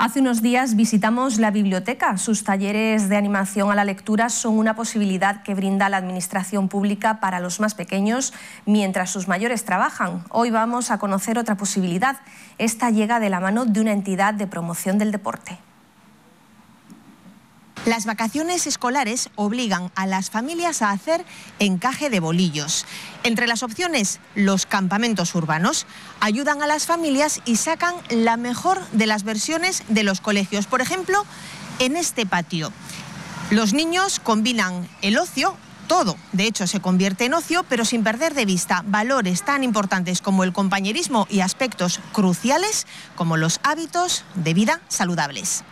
Hace unos días visitamos la biblioteca. Sus talleres de animación a la lectura son una posibilidad que brinda la administración pública para los más pequeños mientras sus mayores trabajan. Hoy vamos a conocer otra posibilidad. Esta llega de la mano de una entidad de promoción del deporte. Las vacaciones escolares obligan a las familias a hacer encaje de bolillos. Entre las opciones, los campamentos urbanos ayudan a las familias y sacan la mejor de las versiones de los colegios. Por ejemplo, en este patio, los niños combinan el ocio, todo de hecho se convierte en ocio, pero sin perder de vista valores tan importantes como el compañerismo y aspectos cruciales como los hábitos de vida saludables.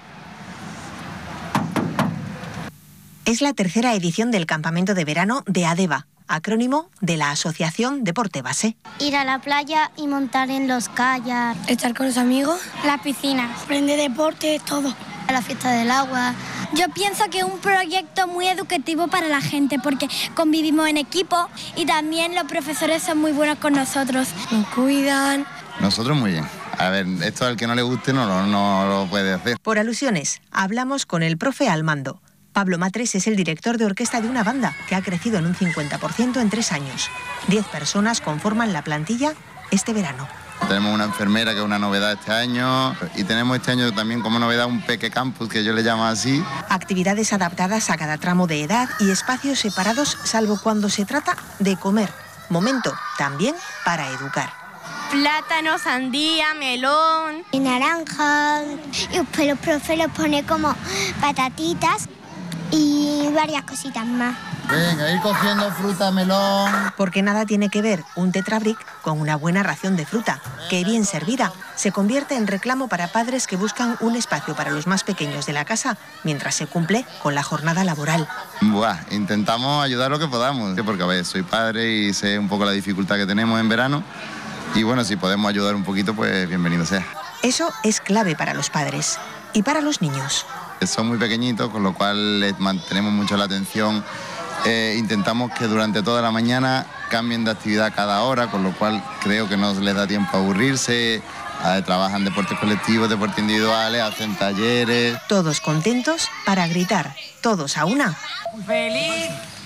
Es la tercera edición del campamento de verano de ADEBA, acrónimo de la Asociación Deporte Base. Ir a la playa y montar en los kayaks. Estar con los amigos. Las piscinas. Aprender deporte, todo. La fiesta del agua. Yo pienso que es un proyecto muy educativo para la gente porque convivimos en equipo y también los profesores son muy buenos con nosotros. Nos cuidan. Nosotros muy bien. A ver, esto al que no le guste no lo puede hacer. Por alusiones, hablamos con el profe Almando. Pablo Matres es el director de orquesta de una banda que ha crecido en un 50% en 3 años. 10 personas conforman la plantilla este verano. Tenemos una enfermera que es una novedad este año y tenemos este año también como novedad un peque campus que yo le llamo así. Actividades adaptadas a cada tramo de edad y espacios separados salvo cuando se trata de comer. Momento también para educar. Plátano, sandía, melón. Y naranja. Y después los profes los pone como patatitas y varias cositas más. Venga, ir cogiendo fruta, melón. Porque nada tiene que ver un tetrabric con una buena ración de fruta, que bien servida se convierte en reclamo para padres que buscan un espacio para los más pequeños de la casa mientras se cumple con la jornada laboral. Intentamos ayudar lo que podamos, porque a ver, soy padre y sé un poco la dificultad que tenemos en verano y bueno, si podemos ayudar un poquito, pues bienvenido sea. Eso es clave para los padres y para los niños. Son muy pequeñitos, con lo cual les mantenemos mucho la atención. Intentamos que durante toda la mañana cambien de actividad cada hora, con lo cual creo que no les da tiempo a aburrirse. Trabajan deportes colectivos, deportes individuales, hacen talleres. Todos contentos para gritar, todos a una. ¡Feliz